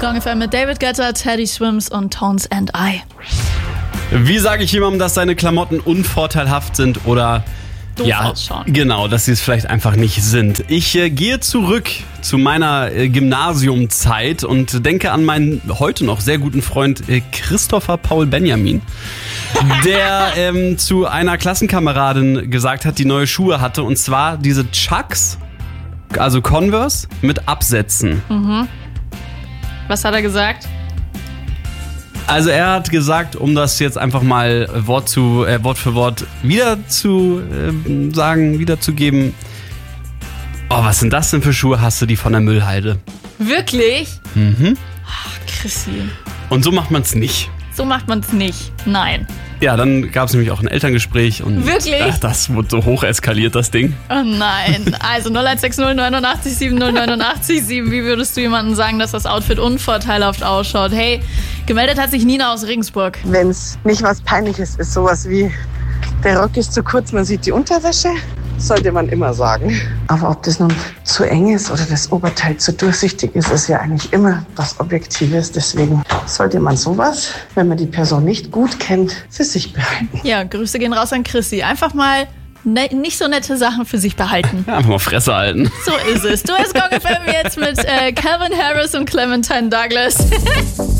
Gong FM mit David Guetta, Teddy Swims und Tones and I. Wie sage ich jemandem, dass seine Klamotten unvorteilhaft sind oder Doof ausschauen. Genau, dass sie es vielleicht einfach nicht sind. Ich gehe zurück zu meiner Gymnasiumzeit und denke an meinen heute noch sehr guten Freund Christopher Paul Benjamin, der zu einer Klassenkameradin gesagt hat, die neue Schuhe hatte, und zwar diese Chucks, also Converse mit Absätzen. Mhm. Was hat er gesagt? Also er hat gesagt, um das jetzt einfach mal Wort für Wort wiederzugeben. Oh, was sind das denn für Schuhe? Hast du die von der Müllhalde? Wirklich? Mhm. Ach, Chrissy. Und so macht man es nicht. So macht man es nicht. Nein. Ja, dann gab es nämlich auch ein Elterngespräch. Und wirklich? Das wurde so hoch eskaliert, das Ding. Oh nein. Also 0160 89 70 89 7. Wie würdest du jemandem sagen, dass das Outfit unvorteilhaft ausschaut? Hey, gemeldet hat sich Nina aus Regensburg. Wenn es nicht was Peinliches ist, sowas wie der Rock ist zu kurz, man sieht die Unterwäsche, sollte man immer sagen. Aber ob das nun zu eng ist oder das Oberteil zu durchsichtig ist, ist ja eigentlich immer was Objektives. Deswegen sollte man sowas, wenn man die Person nicht gut kennt, für sich behalten. Ja, Grüße gehen raus an Chrissy. Einfach mal nicht so nette Sachen für sich behalten. Ja, einfach mal Fresse halten. So ist es. Du hast Gong FM jetzt mit Calvin Harris und Clementine Douglas.